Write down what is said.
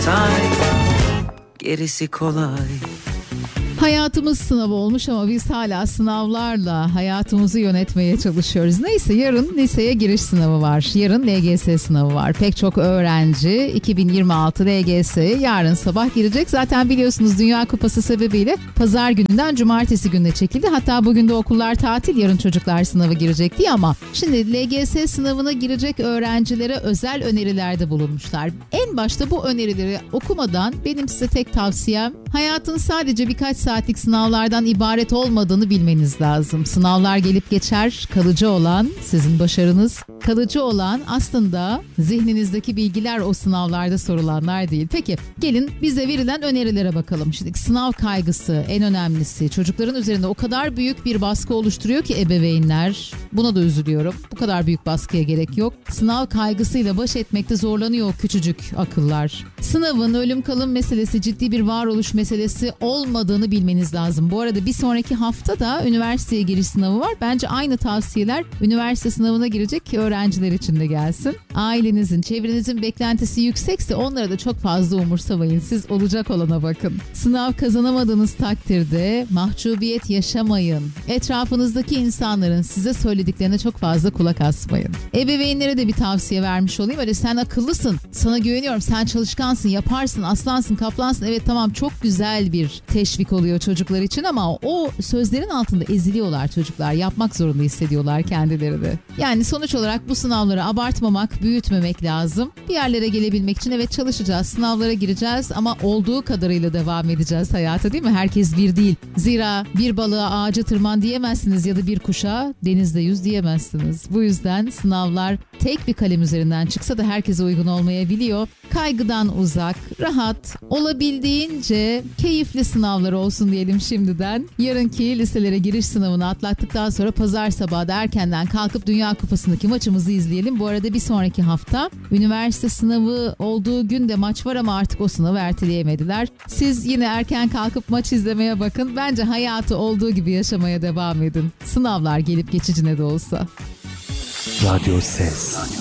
Gerisi kolay. Hayatımız sınav olmuş ama biz hala sınavlarla hayatımızı yönetmeye çalışıyoruz. Neyse, yarın liseye giriş sınavı var. Yarın LGS sınavı var. Pek çok öğrenci 2026 LGS'ye yarın sabah girecek. Zaten biliyorsunuz Dünya Kupası sebebiyle pazar gününden cumartesi gününe çekildi. Hatta bugün de okullar tatil, yarın çocuklar sınava girecek diye, ama şimdi LGS sınavına girecek öğrencilere özel önerilerde bulunmuşlar. En başta bu önerileri okumadan benim size tek tavsiyem, hayatın sadece birkaç saatlik sınavlardan ibaret olmadığını bilmeniz lazım. Sınavlar gelip geçer, kalıcı olan sizin başarınız, kalıcı olan aslında zihninizdeki bilgiler, o sınavlarda sorulanlar değil. Peki gelin bize verilen önerilere bakalım. Şimdi sınav kaygısı en önemlisi. Çocukların üzerinde o kadar büyük bir baskı oluşturuyor ki ebeveynler. Buna da üzülüyorum. Bu kadar büyük baskıya gerek yok. Sınav kaygısıyla baş etmekte zorlanıyor küçücük akıllar. Sınavın ölüm kalım meselesi, ciddi bir varoluş meselesi olmadığını bilmeniz lazım. Bu arada bir sonraki hafta da üniversiteye giriş sınavı var. Bence aynı tavsiyeler üniversite sınavına girecek öğrenciler için de gelsin. Ailenizin, çevrenizin beklentisi yüksekse onlara da çok fazla umursamayın. Siz olacak olana bakın. Sınav kazanamadığınız takdirde mahcubiyet yaşamayın. Etrafınızdaki insanların size söylediklerine çok fazla kulak asmayın. Ebeveynlere de bir tavsiye vermiş olayım. Öyle sen akıllısın, sana güveniyorum, sen çalışkansın, yaparsın, aslansın, kaplansın. Evet tamam, çok güzel bir teşvik oluyor çocuklar için ama o sözlerin altında eziliyorlar çocuklar. Yapmak zorunda hissediyorlar kendileri de. Yani sonuç olarak bu sınavları abartmamak, büyütmemek lazım. Bir yerlere gelebilmek için evet çalışacağız, sınavlara gireceğiz ama olduğu kadarıyla devam edeceğiz hayata, değil mi? Herkes bir değil. Zira bir balığa ağaca tırman diyemezsiniz ya da bir kuşa denizde yüz diyemezsiniz. Bu yüzden sınavlar tek bir kalem üzerinden çıksa da herkese uygun olmayabiliyor. Kaygıdan uzak, rahat, olabildiğince keyifli sınavlar olsun diyelim şimdiden. Yarınki liselere giriş sınavını atlattıktan sonra pazar sabahı da erkenden kalkıp Dünya Kupası'ndaki maçımızı izleyelim. Bu arada bir sonraki hafta üniversite sınavı olduğu gün de maç var ama artık o sınavı erteleyemediler. Siz yine erken kalkıp maç izlemeye bakın. Bence hayatı olduğu gibi yaşamaya devam edin. Sınavlar gelip geçici ne de olsa. Radyo Ses.